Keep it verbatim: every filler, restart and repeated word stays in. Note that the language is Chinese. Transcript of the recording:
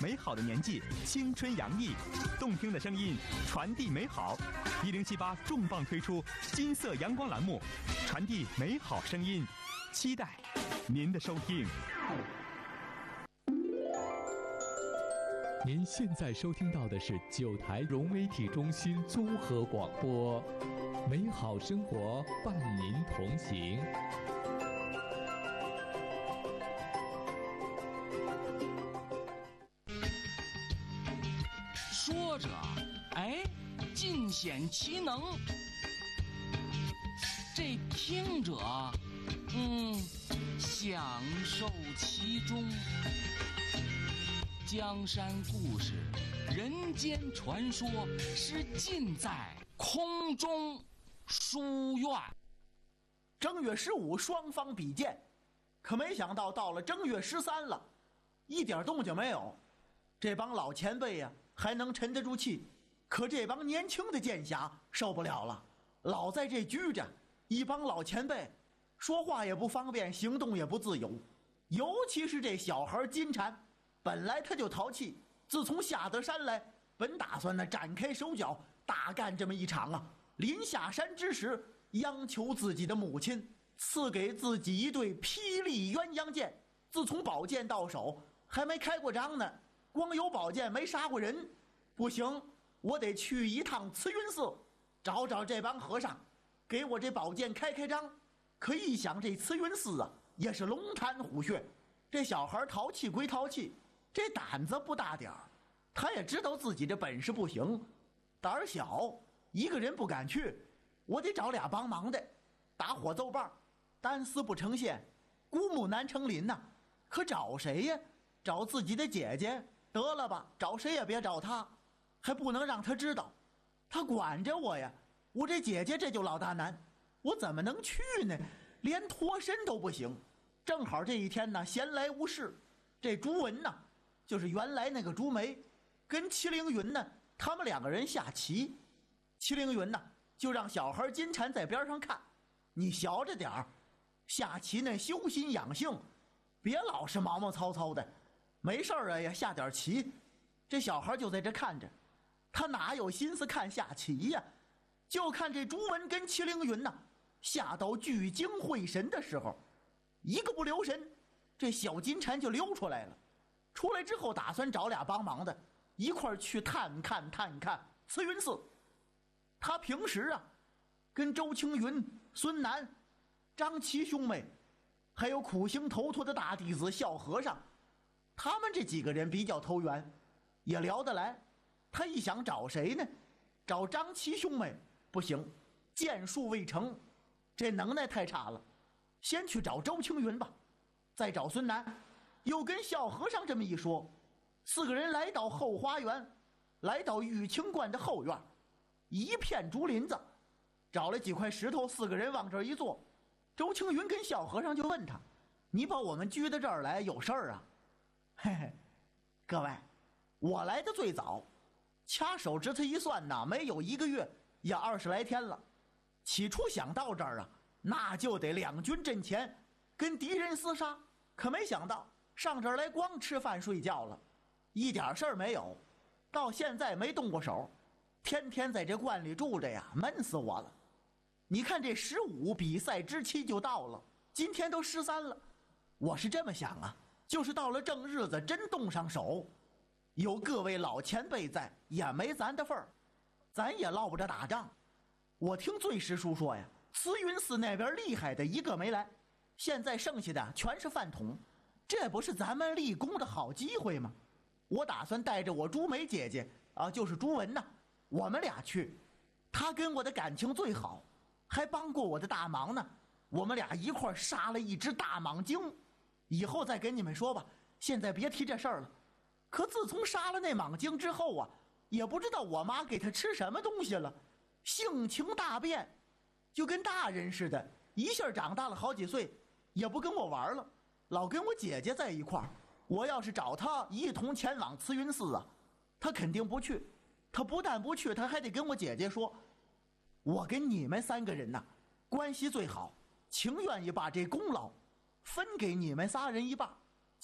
美好的年纪，青春洋溢，动听的声音传递美好。一零七八重磅推出金色阳光栏目，传递美好声音，期待您的收听。 您现在收听到的是九台融媒体中心综合广播，美好生活伴您同行。 说着，哎，尽显其能；这听者，嗯，享受其中。江山故事，人间传说，是尽在空中书院。 正月十五双方比剑，可没想到到了正月十三了，一点动静没有。这帮老前辈呀、啊，还能沉得住气，可这帮年轻的剑侠受不了了，老在这拘着。一帮老前辈说话也不方便，行动也不自由，尤其是这小孩金蝉。本来他就淘气，自从下得山来，本打算呢展开手脚大干这么一场啊。临下山之时，央求自己的母亲赐给自己一对霹雳鸳鸯剑。自从宝剑到手，还没开过张呢，光有宝剑没杀过人，不行，我得去一趟慈云寺，找找这帮和尚，给我这宝剑开开张。可一想这慈云寺啊，也是龙潭虎穴，这小孩淘气归淘气，这胆子不大点儿，他也知道自己这本事不行，胆儿小，一个人不敢去，我得找俩帮忙的，打伙奏棒，单丝不成线，孤木难成林呐、啊。可找谁呀？找自己的姐姐得了吧，找谁也别找他，还不能让他知道，他管着我呀。我这姐姐这就老大难，我怎么能去呢？连脱身都不行。正好这一天呢，闲来无事，这朱文呢，就是原来那个朱梅，跟麒麟云呢，他们两个人下棋。麒麟云呢，就让小孩金蝉在边上看，你学着点儿，下棋呢修心养性，别老是毛毛糙糙的，没事啊也下点棋。这小孩就在这看着，他哪有心思看下棋呀？就看这朱文跟麒麟云呢，下到聚精会神的时候，一个不留神，这小金蝉就溜出来了。出来之后打算找俩帮忙的一块儿去探看探看慈云寺。他平时啊跟周青云、孙楠、张琪兄妹还有苦行头陀的大弟子孝和尚，他们这几个人比较投缘，也聊得来。他一想找谁呢？找张琪兄妹不行，剑术未成，这能耐太差了，先去找周青云吧。再找孙楠，又跟孝和尚这么一说，四个人来到后花园，来到玉清观的后院，一片竹林子，找了几块石头，四个人往这儿一坐。周青云跟孝和尚就问他，你把我们拘到这儿来有事儿啊？嘿嘿，各位，我来的最早，掐手指头一算呐，没有一个月也二十来天了。起初想到这儿啊，那就得两军阵前跟敌人厮杀，可没想到上这儿来光吃饭睡觉了，一点事儿没有，到现在没动过手，天天在这观里住着呀，闷死我了。你看这十五比赛之期就到了，今天都十三了，我是这么想啊，就是到了正日子真动上手，有各位老前辈在，也没咱的份儿，咱也落不着打仗。我听醉师叔说呀，慈云寺那边厉害的一个没来，现在剩下的全是饭桶，这不是咱们立功的好机会吗？我打算带着我朱梅姐姐啊，就是朱文呐，我们俩去。她跟我的感情最好，还帮过我的大忙呢。我们俩一块杀了一只大蟒精，以后再跟你们说吧，现在别提这事儿了。可自从杀了那蟒精之后啊，也不知道我妈给她吃什么东西了，性情大变，就跟大人似的，一下长大了好几岁，也不跟我玩了，老跟我姐姐在一块儿。我要是找她一同前往慈云寺啊，她肯定不去。她不但不去，她还得跟我姐姐说，我跟你们三个人呐、啊、关系最好，情愿意把这功劳分给你们仨人一半。